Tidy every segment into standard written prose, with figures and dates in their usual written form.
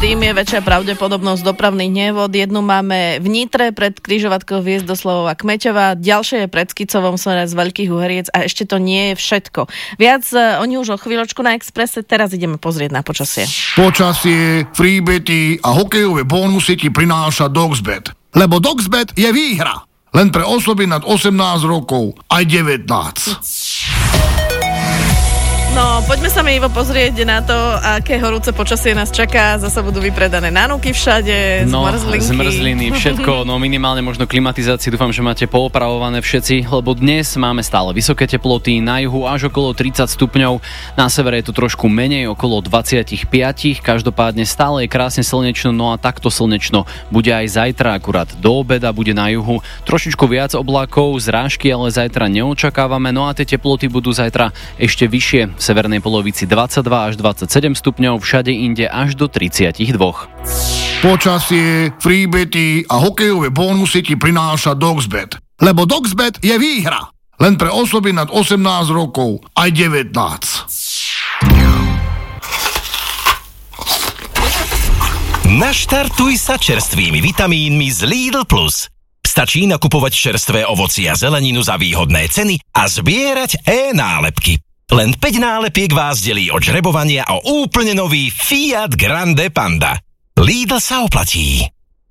tým je väčšia pravdepodobnosť dopravných nehôd. Jednu máme v Nitre pred križovatkou Hviezdoslavova Kmeťova, ďalšie je pred Skicovom smere z Veľkých Uheriec a ešte to nie je všetko. Viac oni už o chvíľočku na Expresse, teraz ideme pozrieť na počasie. Počasie, freebety a hokejové bonusy ti prináša Doxbet. Lebo Doxbet je výhra. Len pre osoby nad 18 rokov, aj 19. No, poďme sa mi, Ivo, pozrieť na to, aké horúce počasie nás čaká. Zasa budú vypredané nánuky všade, zmrzliny, všetko, no minimálne možno klimatizácii. Dúfam, že máte poopravované všetci, lebo dnes máme stále vysoké teploty, na juhu až okolo 30 stupňov, na severe je to trošku menej, okolo 25, každopádne stále je krásne slnečno, no a takto slnečno bude aj zajtra, akurát do obeda bude na juhu trošičku viac oblákov, zrážky, ale zajtra neočakávame, no a tie teploty budú zajtra ešte vyššie. V severnej polovici 22 až 27 stupňov, všade inde až do 32. Počasie, freebety a hokejové bonusy ti prináša Doxbet. Lebo Doxbet je výhra. Len pre osoby nad 18 rokov, aj 19. Naštartuj sa čerstvými vitamínmi z Lidl Plus. Stačí nakupovať čerstvé ovocie a zeleninu za výhodné ceny a zbierať e-nálepky. Len 5 nálepiek vás delí od žrebovania o úplne nový Fiat Grande Panda. Lidl sa oplatí.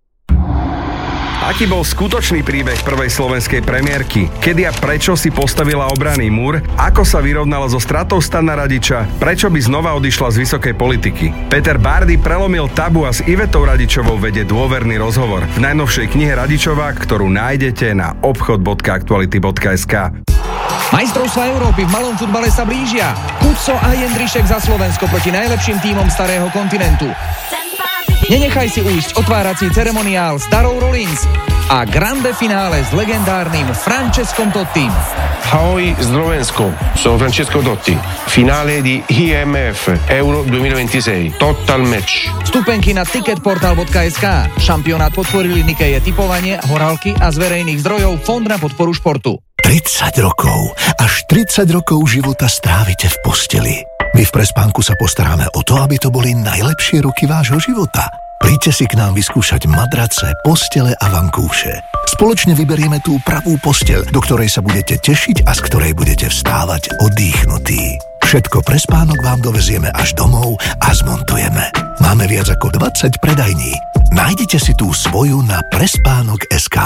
Aký bol skutočný príbeh prvej slovenskej premiérky? Kedy a prečo si postavila obranný múr? Ako sa vyrovnala so stratou Stana Radiča? Prečo by znova odišla z vysokej politiky? Peter Bárdy prelomil tabu a s Ivetou Radičovou vedie dôverný rozhovor v najnovšej knihe Radičová, ktorú nájdete na obchod.aktuality.sk. Majstrovstvá Európy v malom futbale sa blížia. Kuco a Jendrišek za Slovensko proti najlepším tímom starého kontinentu. Nenechaj si ujsť otvárací ceremoniál s Darou Rollins a grande finále s legendárnym Francescom Tottim. Ahoj Slovensko, sono Francesco Totti. Finale di IMF Euro 2026. Total match. Vstupenky na ticketportal.sk. Šampionát podporili Nikeje typovanie, horálky a z verejných zdrojov Fond na podporu športu. 30 rokov. Až 30 rokov života strávite v posteli. My v Prespánku sa postaráme o to, aby to boli najlepšie roky vášho života. Príďte si k nám vyskúšať madrace, postele a vankúše. Spoločne vyberieme tú pravú posteľ, do ktorej sa budete tešiť a z ktorej budete vstávať oddychnutí. Všetko Prespánok vám dovezieme až domov a zmontujeme. Máme viac ako 20 predajní. Nájdete si tú svoju na prespánok.sk.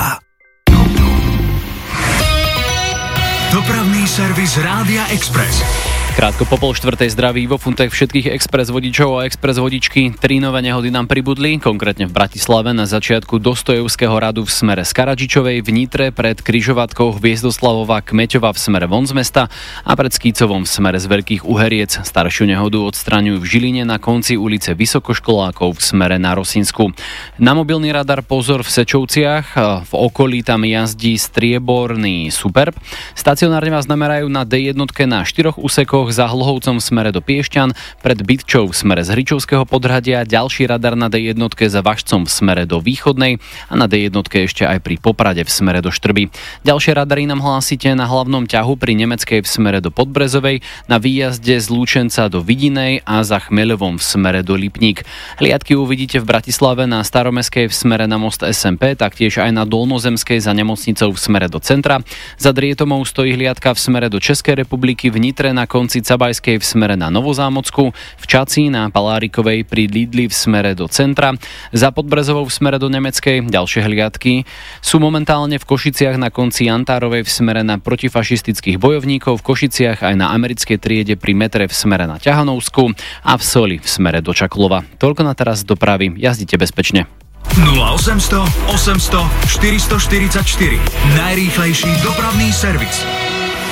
Dopravný servis Rádia Express. Krátko po 3:30 zdraví vo funtech všetkých express vodičov a express vodičky. 3 nové nehody nám pribudli, konkrétne v Bratislave na začiatku Dostojevského radu v smere z Karadžičovej, v Nitre pred križovatkou Hviezdoslavova Kmeťova v smere von z mesta a pred Skícovom v smere z Veľkých Uheriec. Staršiu nehodu odstraňujú v Žiline na konci ulice Vysokoškolákov v smere na Rosinsku. Na mobilný radar pozor v Sečovciach, v okolí tam jazdí strieborný Superb. Stacionárne vás namerajú na D1 na 4 úsekoch za Hlohovcom v smere do Piešťan, pred Bytčou v smere z Hričovského podhradia, ďalší radar na D1 za Vašcom v smere do Východnej a na D1 ešte aj pri Poprade v smere do Štrby. Ďalšie radary nám hlásite na hlavnom ťahu pri Nemeckej v smere do Podbrezovej, na výjazde z Lučenca do Vidinej a za Chmeľovom v smere do Lipník. Hliadky uvidíte v Bratislave na Staromestskej v smere na most SMP, taktiež aj na Dolnozemskej za nemocnicou v smere do centra. Za Drietomou stojí hliadka v smere do Českej republiky, v Nitre na konci Cabajskej v smere na Novozámocku, v Čaci na Palárikovej pri Lidli v smere do centra, za Podbrezovou v smere do Nemeckej. Ďalšie hliadky sú momentálne v Košiciach na konci Jantárovej v smere na protifašistických bojovníkov, v Košiciach aj na americkej triede pri metre v smere na Ťahanovsku a v Soli v smere do Čaklova. Toľko na teraz dopravy, jazdite bezpečne. 0800 800 444. Najrýchlejší dopravný servis.